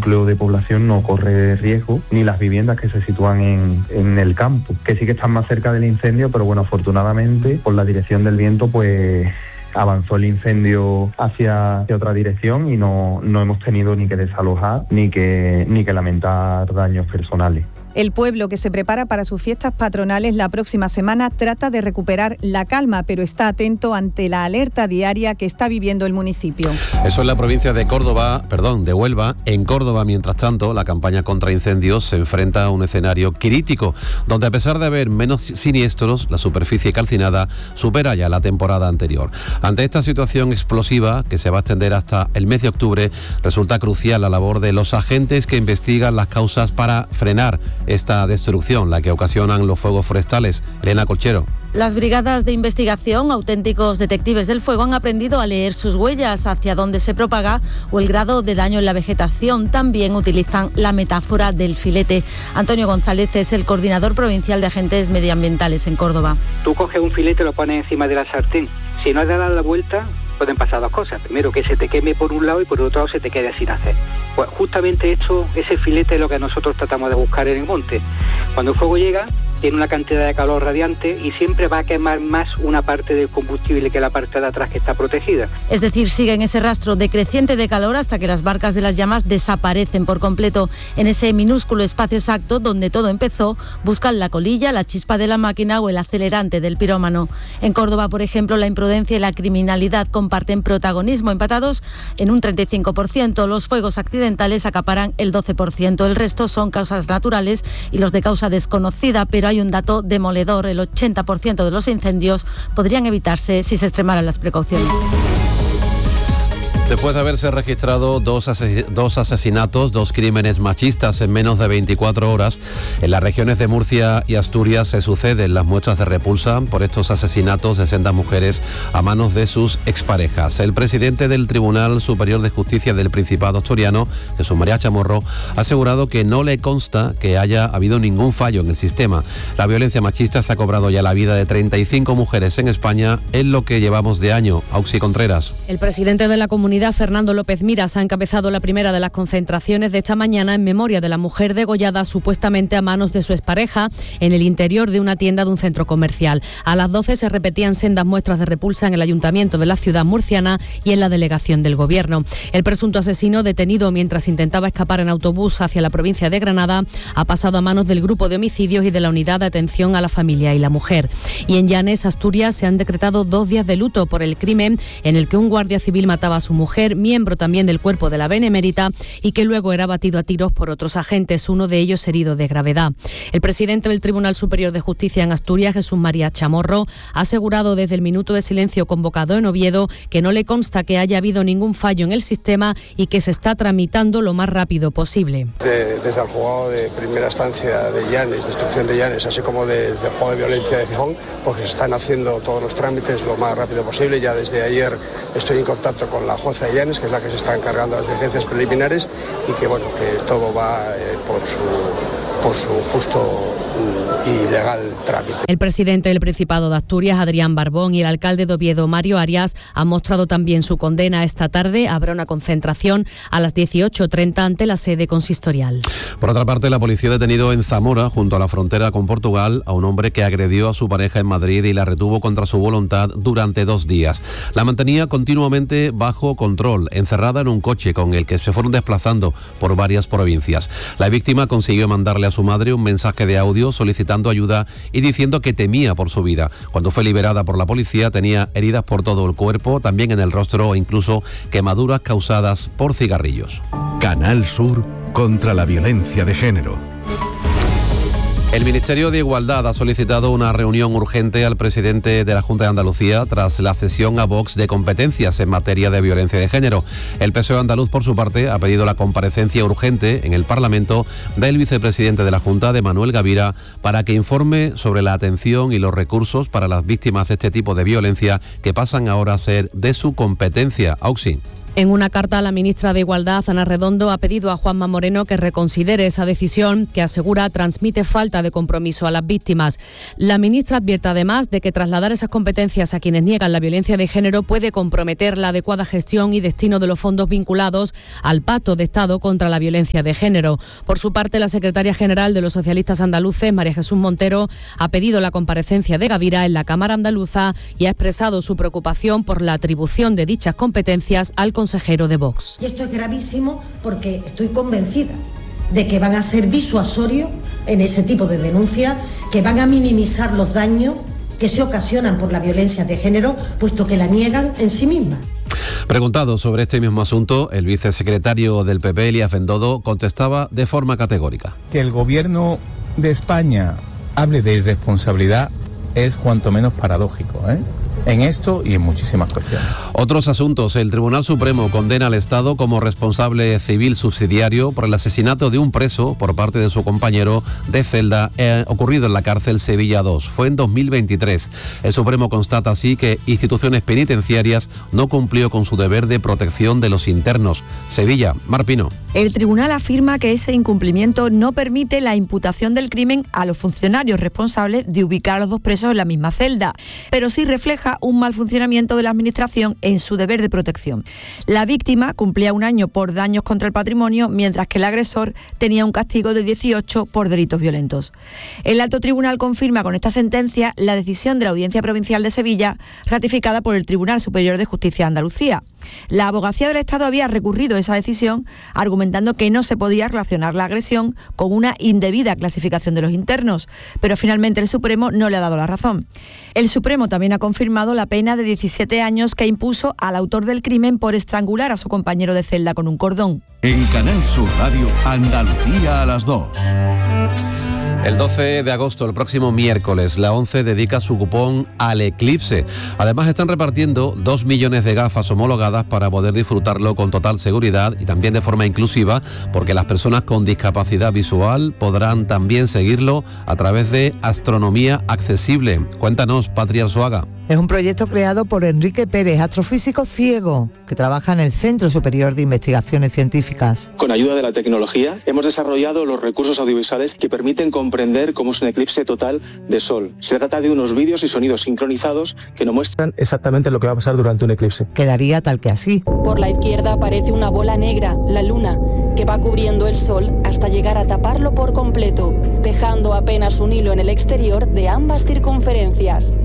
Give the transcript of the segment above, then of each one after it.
núcleo de población no corre riesgo, ni las viviendas que se sitúan en el campo, que sí que están más cerca del incendio, pero bueno, afortunadamente por la dirección del viento pues avanzó el incendio hacia otra dirección y no hemos tenido ni que desalojar ni que lamentar daños personales. El pueblo, que se prepara para sus fiestas patronales la próxima semana, trata de recuperar la calma, pero está atento ante la alerta diaria que está viviendo el municipio. Eso es la provincia de Huelva. En Córdoba, mientras tanto, la campaña contra incendios se enfrenta a un escenario crítico, donde a pesar de haber menos siniestros, la superficie calcinada supera ya la temporada anterior. Ante esta situación explosiva, que se va a extender hasta el mes de octubre, resulta crucial la labor de los agentes que investigan las causas para frenar esta destrucción, la que ocasionan los fuegos forestales. Elena Colchero. Las brigadas de investigación, auténticos detectives del fuego, han aprendido a leer sus huellas, hacia dónde se propaga o el grado de daño en la vegetación. También utilizan la metáfora del filete. Antonio González es el coordinador provincial de agentes medioambientales en Córdoba. Tú coges un filete y lo pones encima de la sartén. Si no has de dar la vuelta, pueden pasar dos cosas. Primero, que se te queme por un lado y por otro lado se te quede sin hacer. Pues justamente ese filete es lo que nosotros tratamos de buscar en el monte. Cuando el fuego llega, tiene una cantidad de calor radiante y siempre va a quemar más una parte del combustible que la parte de atrás que está protegida. Es decir, sigue en ese rastro decreciente de calor hasta que las barcas de las llamas desaparecen por completo. En ese minúsculo espacio exacto donde todo empezó, buscan la colilla, la chispa de la máquina o el acelerante del pirómano. En Córdoba, por ejemplo, la imprudencia y la criminalidad comparten protagonismo, empatados en un 35%. Los fuegos accidentales acaparan el 12%. El resto son causas naturales y los de causa desconocida, pero hay un dato demoledor: el 80% de los incendios podrían evitarse si se extremaran las precauciones. Después de haberse registrado dos asesinatos, 2 crímenes machistas en menos de 24 horas, en las regiones de Murcia y Asturias se suceden las muestras de repulsa por estos asesinatos de sendas mujeres a manos de sus exparejas. El presidente del Tribunal Superior de Justicia del Principado asturiano, Jesús María Chamorro, ha asegurado que no le consta que haya habido ningún fallo en el sistema. La violencia machista se ha cobrado ya la vida de 35 mujeres en España en lo que llevamos de año. Auxi Contreras. El presidente de la comunidad, Fernando López Miras, ha encabezado la primera de las concentraciones de esta mañana en memoria de la mujer degollada supuestamente a manos de su expareja en el interior de una tienda de un centro comercial. A las 12 se repetían sendas muestras de repulsa en el ayuntamiento de la ciudad murciana y en la delegación del gobierno. El presunto asesino, detenido mientras intentaba escapar en autobús hacia la provincia de Granada, ha pasado a manos del grupo de homicidios y de la unidad de atención a la familia y la mujer. Y en Llanes, Asturias, se han decretado 2 días de luto por el crimen en el que un guardia civil mataba a su mujer, miembro también del cuerpo de la Benemérita, y que luego era batido a tiros por otros agentes, uno de ellos herido de gravedad. El presidente del Tribunal Superior de Justicia en Asturias, Jesús María Chamorro, ha asegurado desde el minuto de silencio convocado en Oviedo que no le consta que haya habido ningún fallo en el sistema y que se está tramitando lo más rápido posible. Desde el juzgado de primera instancia de Llanes, de instrucción de Llanes, así como del juzgado de violencia de Gijón, porque se están haciendo todos los trámites lo más rápido posible. Ya desde ayer estoy en contacto con la jueza de Llanes, que es la que se está encargando de las diligencias preliminares, y que bueno, que todo va por su justo y legal trámite. El presidente del Principado de Asturias, Adrián Barbón, y el alcalde de Oviedo, Mario Arias, han mostrado también su condena. Esta tarde habrá una concentración a las 18:30 ante la sede consistorial. Por otra parte, la policía ha detenido en Zamora, junto a la frontera con Portugal, a un hombre que agredió a su pareja en Madrid y la retuvo contra su voluntad durante 2 días. La mantenía continuamente bajo control, encerrada en un coche con el que se fueron desplazando por varias provincias. La víctima consiguió mandarle a su madre un mensaje de audio solicitando ayuda y diciendo que temía por su vida. Cuando fue liberada por la policía tenía heridas por todo el cuerpo, también en el rostro e incluso quemaduras causadas por cigarrillos. Canal Sur contra la violencia de género. El Ministerio de Igualdad ha solicitado una reunión urgente al presidente de la Junta de Andalucía tras la cesión a Vox de competencias en materia de violencia de género. El PSOE andaluz, por su parte, ha pedido la comparecencia urgente en el Parlamento del vicepresidente de la Junta, de Manuel Gavira, para que informe sobre la atención y los recursos para las víctimas de este tipo de violencia que pasan ahora a ser de su competencia. Auxi. En una carta, la ministra de Igualdad, Ana Redondo, ha pedido a Juanma Moreno que reconsidere esa decisión que asegura transmite falta de compromiso a las víctimas. La ministra advierte además de que trasladar esas competencias a quienes niegan la violencia de género puede comprometer la adecuada gestión y destino de los fondos vinculados al Pacto de Estado contra la violencia de género. Por su parte, la secretaria general de los socialistas andaluces, María Jesús Montero, ha pedido la comparecencia de Gavira en la Cámara Andaluza y ha expresado su preocupación por la atribución de dichas competencias al consejero de Vox. Y esto es gravísimo porque estoy convencida de que van a ser disuasorios en ese tipo de denuncias, que van a minimizar los daños que se ocasionan por la violencia de género, puesto que la niegan en sí misma. Preguntado sobre este mismo asunto, el vicesecretario del PP, Elías Bendodo, contestaba de forma categórica. Que el gobierno de España hable de irresponsabilidad es cuanto menos paradójico, en esto y en muchísimas cuestiones. Otros asuntos. El Tribunal Supremo condena al Estado como responsable civil subsidiario por el asesinato de un preso por parte de su compañero de celda ocurrido en la cárcel Sevilla 2. Fue en 2023. El Supremo constata así que instituciones penitenciarias no cumplió con su deber de protección de los internos. Sevilla, Mar Pino. El tribunal afirma que ese incumplimiento no permite la imputación del crimen a los funcionarios responsables de ubicar a los dos presos en la misma celda, pero sí refleja un mal funcionamiento de la Administración en su deber de protección. La víctima cumplía 1 año por daños contra el patrimonio, mientras que el agresor tenía un castigo de 18 por delitos violentos. El alto tribunal confirma con esta sentencia la decisión de la Audiencia Provincial de Sevilla, ratificada por el Tribunal Superior de Justicia de Andalucía. La Abogacía del Estado había recurrido esa decisión, argumentando que no se podía relacionar la agresión con una indebida clasificación de los internos, pero finalmente el Supremo no le ha dado la razón. El Supremo también ha confirmado la pena de 17 años que impuso al autor del crimen por estrangular a su compañero de celda con un cordón. En Canal Sur Radio, Andalucía a las 2. El 12 de agosto, el próximo miércoles, la ONCE dedica su cupón al eclipse. Además, están repartiendo 2 millones de gafas homologadas para poder disfrutarlo con total seguridad y también de forma inclusiva, porque las personas con discapacidad visual podrán también seguirlo a través de Astronomía Accesible. Cuéntanos, Patria Arzuaga. Es un proyecto creado por Enrique Pérez, astrofísico ciego, que trabaja en el Centro Superior de Investigaciones Científicas. Con ayuda de la tecnología, hemos desarrollado los recursos audiovisuales que permiten comprender cómo es un eclipse total de sol. Se trata de unos vídeos y sonidos sincronizados que nos muestran exactamente lo que va a pasar durante un eclipse. Quedaría tal que así. Por la izquierda aparece una bola negra, la luna, que va cubriendo el sol hasta llegar a taparlo por completo, dejando apenas un hilo en el exterior de ambas circunferencias.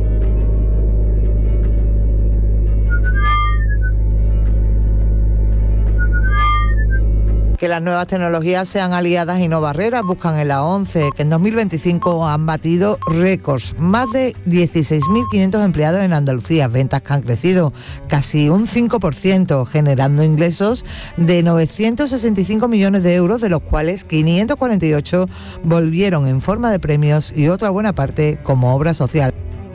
Que las nuevas tecnologías sean aliadas y no barreras, buscan en la ONCE, que en 2025 han batido récords. Más de 16.500 empleados en Andalucía, ventas que han crecido casi un 5%, generando ingresos de 965 millones de euros, de los cuales 548 volvieron en forma de premios y otra buena parte como obra social.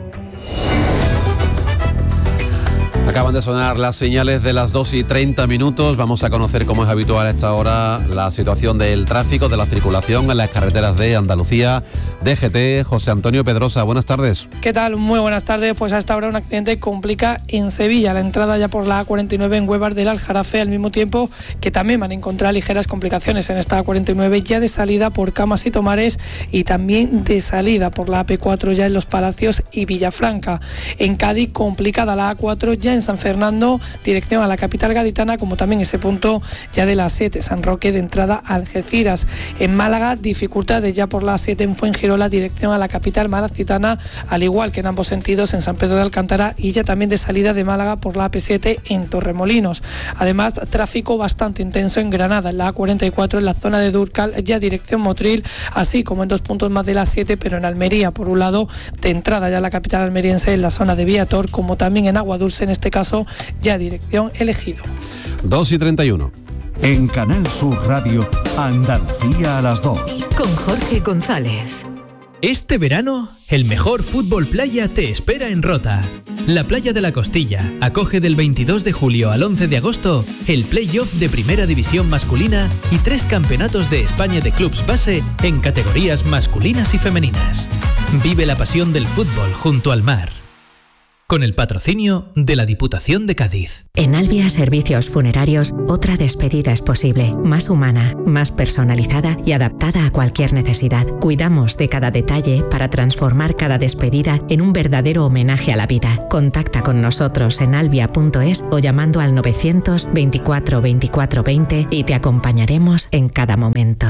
Acaban de sonar las señales de las 2:30. Vamos a conocer, como es habitual a esta hora, la situación del tráfico, de la circulación en las carreteras de Andalucía. DGT, José Antonio Pedrosa, buenas tardes. ¿Qué tal? Muy buenas tardes. Pues a esta hora un accidente complica en Sevilla la entrada ya por la A49 en Huevar del Aljarafe, al mismo tiempo que también van a encontrar ligeras complicaciones en esta A49 ya de salida por Camas y Tomares y también de salida por la AP4 ya en Los Palacios y Villafranca. En Cádiz, complicada la A4 ya en San Fernando, dirección a la capital gaditana, como también ese punto ya de la A7, San Roque de entrada a Algeciras. En Málaga, dificultades ya por la A7 en Fuengirola, dirección a la capital malacitana, al igual que en ambos sentidos en San Pedro de Alcántara y ya también de salida de Málaga por la AP7 en Torremolinos. Además, tráfico bastante intenso en Granada, en la A44 en la zona de Durcal, ya dirección Motril, así como en 2 puntos más de la A7, pero en Almería, por un lado, de entrada ya a la capital almeriense en la zona de Viator, como también en Aguadulce, en este caso ya dirección Elegido. 2:31. En Canal Sur Radio, Andalucía a las 2. Con Jorge González. Este verano, el mejor fútbol playa te espera en Rota. La Playa de la Costilla acoge del 22 de julio al 11 de agosto el play-off de Primera División masculina y 3 campeonatos de España de clubs base en categorías masculinas y femeninas. Vive la pasión del fútbol junto al mar. con el patrocinio de la Diputación de Cádiz. En Albia Servicios Funerarios, otra despedida es posible, más humana, más personalizada y adaptada a cualquier necesidad. Cuidamos de cada detalle para transformar cada despedida en un verdadero homenaje a la vida. Contacta con nosotros en albia.es o llamando al 900 24 24 20 y te acompañaremos en cada momento.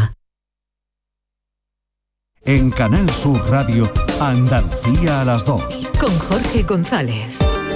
En Canal Sur Radio, Andalucía a las 2. Con Jorge González.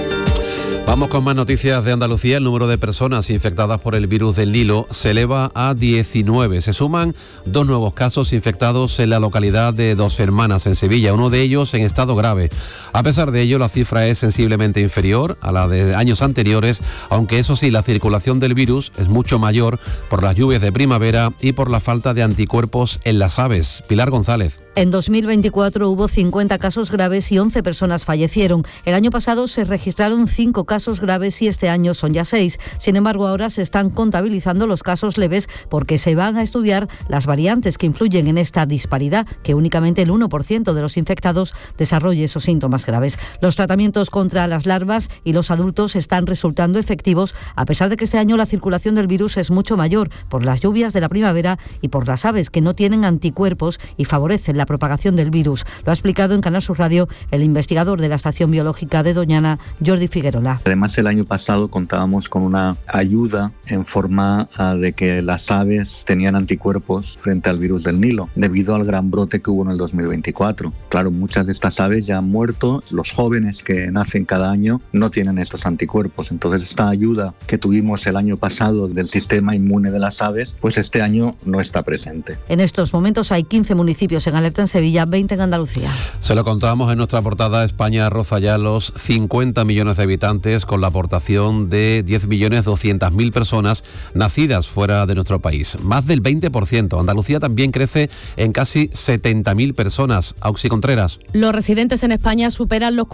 Vamos con más noticias de Andalucía. El número de personas infectadas por el virus del Nilo se eleva a 19. Se suman 2 nuevos casos infectados en la localidad de Dos Hermanas, en Sevilla, uno de ellos en estado grave. A pesar de ello, la cifra es sensiblemente inferior a la de años anteriores, aunque eso sí, la circulación del virus es mucho mayor por las lluvias de primavera y por la falta de anticuerpos en las aves. Pilar González. En 2024 hubo 50 casos graves y 11 personas fallecieron. El año pasado se registraron 5 casos graves y este año son ya 6. Sin embargo, ahora se están contabilizando los casos leves porque se van a estudiar las variantes que influyen en esta disparidad, que únicamente el 1% de los infectados desarrolle esos síntomas graves. Los tratamientos contra las larvas y los adultos están resultando efectivos, a pesar de que este año la circulación del virus es mucho mayor por las lluvias de la primavera y por las aves que no tienen anticuerpos y favorecen la propagación del virus. Lo ha explicado en Canal Sur Radio el investigador de la Estación Biológica de Doñana, Jordi Figuerola. Además, el año pasado contábamos con una ayuda en forma de que las aves tenían anticuerpos frente al virus del Nilo, debido al gran brote que hubo en el 2024. Claro, muchas de estas aves ya han muerto, los jóvenes que nacen cada año no tienen estos anticuerpos. Entonces, esta ayuda que tuvimos el año pasado del sistema inmune de las aves, pues este año no está presente. En estos momentos hay 15 municipios en alerta en Sevilla, 20 en Andalucía. Se lo contábamos en nuestra portada. España roza ya los 50 millones de habitantes con la aportación de 10.200.000 personas nacidas fuera de nuestro país. Más del 20%. Andalucía también crece en casi 70.000 personas. Auxi Contreras. Los residentes en España superan los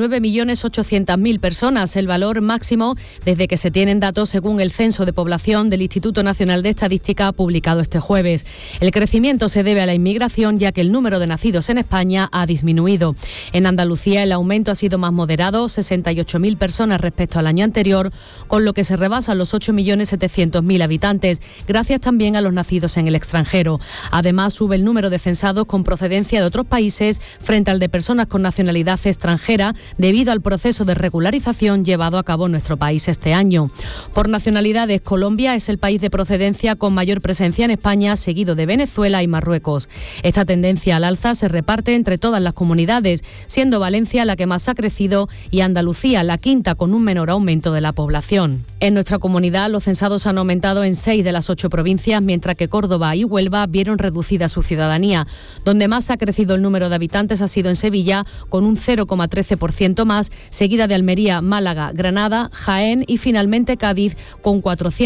49.800.000 personas, el valor máximo desde que se tienen datos según el Censo de Población del Instituto Nacional de Estadística publicado este jueves. El crecimiento se debe a la inmigración, ya que el número de nacidos en España ha disminuido. En Andalucía el aumento ha sido más moderado, 68.000 personas respecto al año anterior, con lo que se rebasan los 8.700.000 habitantes, gracias también a los nacidos en el extranjero. Además, sube el número de censados con procedencia de otros países frente al de personas con nacionalidad extranjera, debido al proceso de regularización llevado a cabo en nuestro país este año. Por nacionalidades, Colombia es el país de procedencia con mayor presencia en España, seguido de Venezuela y Marruecos. Esta tendencia al alza se reparte entre todas las comunidades, siendo Valencia la que más ha crecido y Andalucía la quinta con un menor aumento de la población. En nuestra comunidad los censados han aumentado en 6 de las 8 provincias, mientras que Córdoba y Huelva vieron reducida su ciudadanía. Donde más ha crecido el número de habitantes ha sido en Sevilla, con un 0,13% más, seguida de Almería, Málaga, Granada, Jaén y finalmente Cádiz, con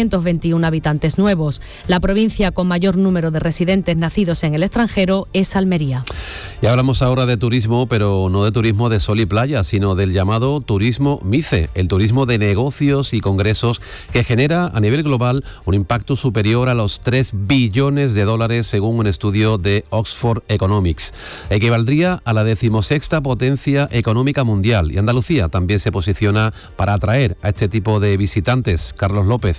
421 habitantes nuevos. La provincia con mayor número de residentes nacidos en el extranjero es Almería. Y hablamos ahora de turismo, pero no de turismo de sol y playa, sino del llamado turismo MICE, el turismo de negocios y congresos que genera a nivel global un impacto superior a los 3 billones de dólares según un estudio de Oxford Economics. Equivaldría a la 16ª potencia económica mundial, y Andalucía también se posiciona para atraer a este tipo de visitantes. Carlos López.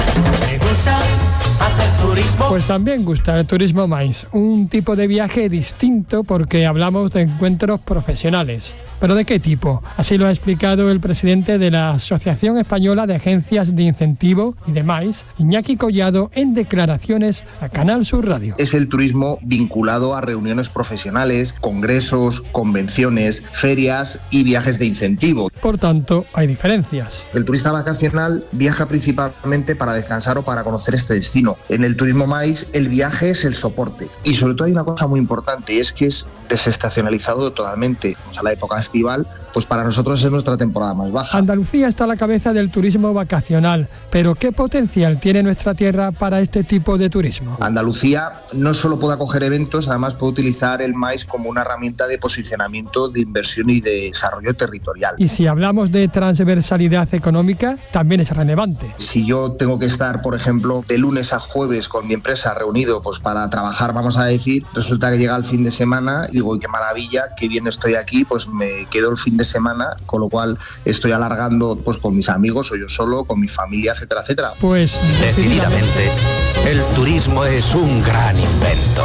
Me gusta hacer turismo. Pues también gusta el turismo MICE, un tipo de viaje distinto porque hablamos de encuentros profesionales. ¿Pero de qué tipo? Así lo ha explicado el presidente de la Asociación Española de Agencias de Incentivo y de MICE, Iñaki Collado, en declaraciones a Canal Sur Radio. Es el turismo vinculado a reuniones profesionales, congresos, convenciones, ferias y viajes de incentivo. Por tanto, hay diferencias. El turista vacacional viaja principalmente para descansar o para conocer este destino. En el turismo MICE, el viaje es el soporte. Y sobre todo hay una cosa muy importante, y es que es desestacionalizado totalmente. A la época estival, pues para nosotros es nuestra temporada más baja. Andalucía está a la cabeza del turismo vacacional, pero ¿qué potencial tiene nuestra tierra para este tipo de turismo? Andalucía no solo puede acoger eventos, además puede utilizar el MICE como una herramienta de posicionamiento, de inversión y de desarrollo territorial. Y si hablamos de transversalidad económica, también es relevante. Si yo tengo que estar, por ejemplo, de lunes a jueves con mi empresa reunido pues para trabajar, vamos a decir, resulta que llega el fin de semana y digo, qué maravilla, qué bien estoy aquí, pues me quedo el fin de semana, con lo cual estoy alargando pues con mis amigos o yo solo, con mi familia, etcétera, etcétera. Pues decididamente, el turismo es un gran invento.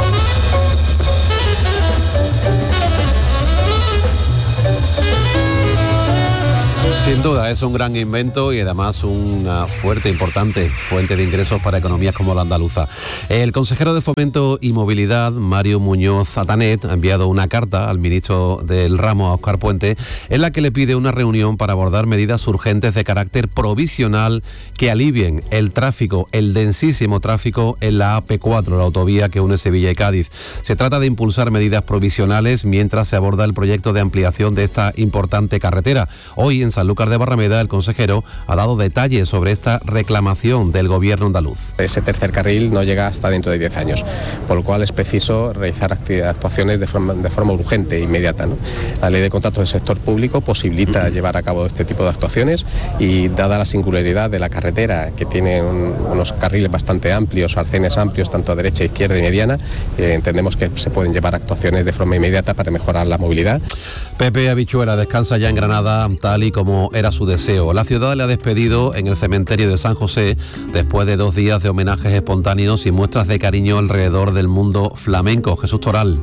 Sin duda, es un gran invento y además una importante fuente de ingresos para economías como la andaluza. El consejero de Fomento y Movilidad, Mario Muñoz Atanet, ha enviado una carta al ministro del ramo, a Óscar Puente, en la que le pide una reunión para abordar medidas urgentes de carácter provisional que alivien el tráfico, el densísimo tráfico en la AP4, la autovía que une Sevilla y Cádiz. Se trata de impulsar medidas provisionales mientras se aborda el proyecto de ampliación de esta importante carretera. Hoy en Sanlúcar de Barrameda, el consejero ha dado detalles sobre esta reclamación del gobierno andaluz. Ese tercer carril no llega hasta dentro de 10 años, por lo cual es preciso realizar actuaciones de forma urgente e inmediata, ¿no? La ley de contratos del sector público posibilita llevar a cabo este tipo de actuaciones y, dada la singularidad de la carretera, que tiene unos carriles bastante amplios, arcenes amplios, tanto a derecha, izquierda y mediana, entendemos que se pueden llevar actuaciones de forma inmediata para mejorar la movilidad. Pepe Habichuela descansa ya en Granada, tal y como era su deseo. La ciudad le ha despedido en el cementerio de San José después de 2 días de homenajes espontáneos y muestras de cariño alrededor del mundo flamenco. Jesús Toral.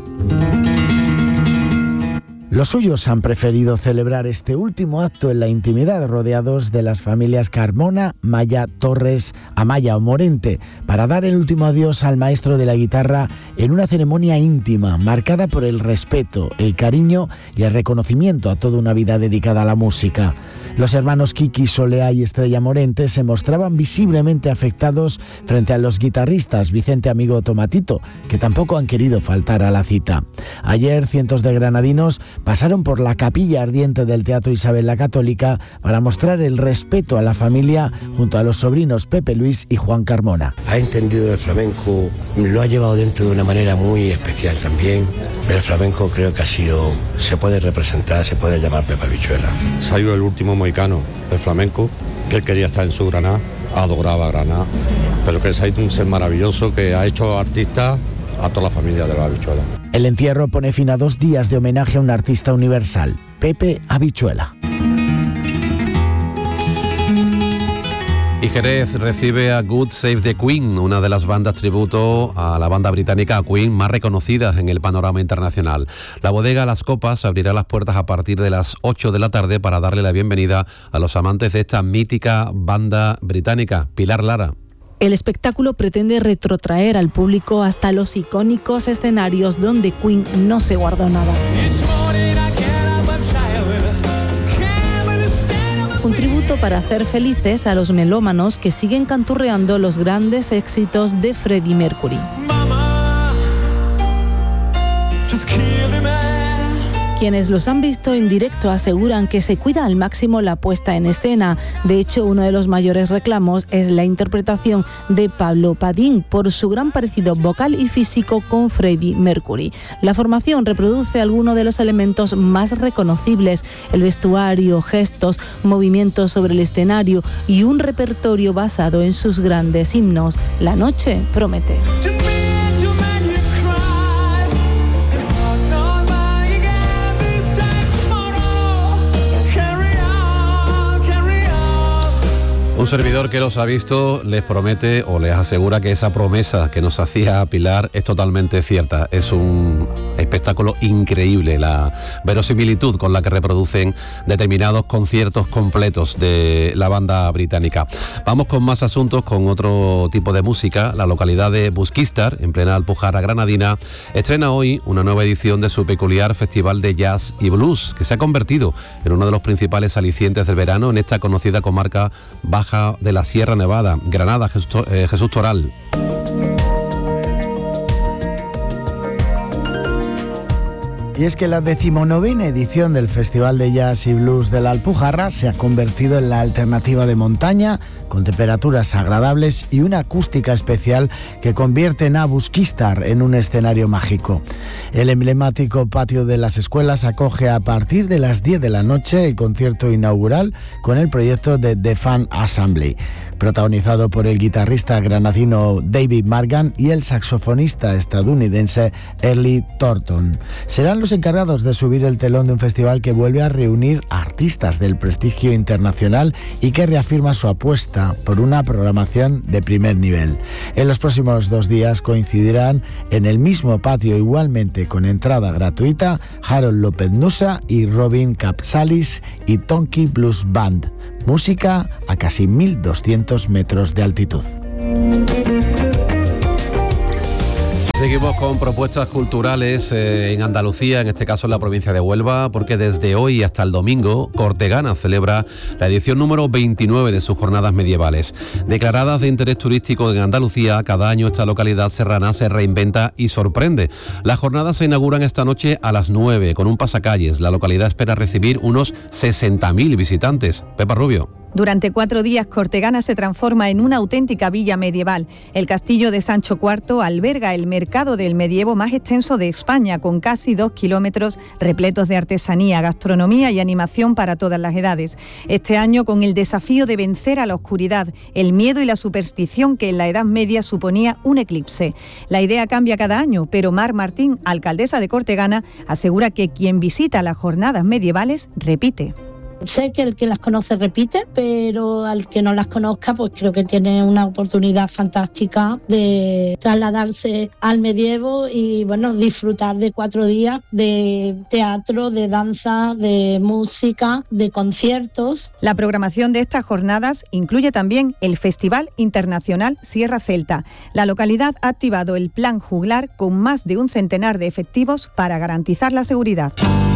Los suyos han preferido celebrar este último acto en la intimidad, rodeados de las familias Carmona, Maya, Torres, Amaya o Morente, para dar el último adiós al maestro de la guitarra en una ceremonia íntima, marcada por el respeto, el cariño y el reconocimiento a toda una vida dedicada a la música. Los hermanos Kiki Solea y Estrella Morente se mostraban visiblemente afectados frente a los guitarristas Vicente Amigo Tomatito, que tampoco han querido faltar a la cita. Ayer, cientos de granadinos pasaron por la capilla ardiente del Teatro Isabel la Católica para mostrar el respeto a la familia junto a los sobrinos Pepe Luis y Juan Carmona. Ha entendido el flamenco, lo ha llevado dentro de una manera muy especial también. El flamenco creo que se puede representar, se puede llamar Pepe Habichuela. Se ha ido el último mohicano del flamenco, que él quería estar en su Granada, adoraba Granada, pero que se ha ido un ser maravilloso que ha hecho artista a toda la familia de la Habichuela. El entierro pone fin a 2 días de homenaje a un artista universal, Pepe Habichuela. Y Jerez recibe a God Save the Queen, una de las bandas tributo a la banda británica Queen más reconocidas en el panorama internacional. La bodega Las Copas abrirá las puertas a partir de las 8 de la tarde para darle la bienvenida a los amantes de esta mítica banda británica. Pilar Lara. El espectáculo pretende retrotraer al público hasta los icónicos escenarios donde Queen no se guardó nada. Un tributo para hacer felices a los melómanos que siguen canturreando los grandes éxitos de Freddie Mercury. Quienes los han visto en directo aseguran que se cuida al máximo la puesta en escena. De hecho, uno de los mayores reclamos es la interpretación de Pablo Padín por su gran parecido vocal y físico con Freddie Mercury. La formación reproduce algunos de los elementos más reconocibles: el vestuario, gestos, movimientos sobre el escenario y un repertorio basado en sus grandes himnos. La noche promete. Un servidor que los ha visto les promete o les asegura que esa promesa que nos hacía Pilar es totalmente cierta. Es un espectáculo increíble, la verosimilitud con la que reproducen determinados conciertos completos de la banda británica. Vamos con más asuntos, con otro tipo de música. La localidad de Busquistar, en plena Alpujarra granadina, estrena hoy una nueva edición de su peculiar festival de jazz y blues, que se ha convertido en uno de los principales alicientes del verano en esta conocida comarca baja de la Sierra Nevada. Granada, Jesús Toral. Y es que la 19ª edición del Festival de Jazz y Blues de la Alpujarra se ha convertido en la alternativa de montaña, con temperaturas agradables y una acústica especial que convierten a Busquistar en un escenario mágico. El emblemático patio de las escuelas acoge a partir de las 10 de la noche el concierto inaugural con el proyecto de The Fan Assembly. protagonizado por el guitarrista granadino David Margan y el saxofonista estadounidense Early Thornton. Serán los encargados de subir el telón de un festival que vuelve a reunir a artistas del prestigio internacional y que reafirma su apuesta por una programación de primer nivel. En los próximos 2 días coincidirán en el mismo patio, igualmente con entrada gratuita, Harold López Nusa y Robin Capsalis y Tonky Blues Band. Música a casi 1.200 metros de altitud. Seguimos con propuestas culturales en Andalucía, en este caso en la provincia de Huelva, porque desde hoy hasta el domingo, Cortegana celebra la edición número 29 de sus jornadas medievales. Declaradas de interés turístico en Andalucía, cada año esta localidad serrana se reinventa y sorprende. Las jornadas se inauguran esta noche a las 9 con un pasacalles. La localidad espera recibir unos 60.000 visitantes. Pepa Rubio. Durante 4 días, Cortegana se transforma en una auténtica villa medieval. El castillo de Sancho IV alberga el mercado del medievo más extenso de España, con casi 2 kilómetros repletos de artesanía, gastronomía y animación para todas las edades. Este año, con el desafío de vencer a la oscuridad, el miedo y la superstición que en la Edad Media suponía un eclipse. La idea cambia cada año, pero Mar Martín, alcaldesa de Cortegana, asegura que quien visita las jornadas medievales repite. Sé que el que las conoce repite, pero al que no las conozca, pues creo que tiene una oportunidad fantástica de trasladarse al medievo y, bueno, disfrutar de 4 días de teatro, de danza, de música, de conciertos. La programación de estas jornadas incluye también el Festival Internacional Sierra Celta. La localidad ha activado el Plan Juglar con más de un centenar de efectivos para garantizar la seguridad.